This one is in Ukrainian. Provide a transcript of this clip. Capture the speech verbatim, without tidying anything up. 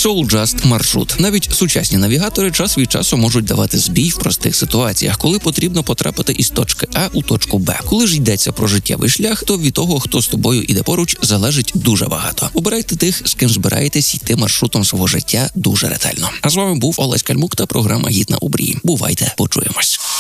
Souljust маршрут. Навіть сучасні навігатори час від часу можуть давати збій в простих ситуаціях, коли потрібно потрапити із точки А у точку Б. Коли ж йдеться про життєвий шлях, то від того, хто з тобою іде поруч, залежить дуже багато. Обирайте тих, з ким збираєтесь йти маршрутом свого життя дуже ретельно. А з вами був Олесь Кальмук та програма «Гід на обрії». Бувайте, почуємось.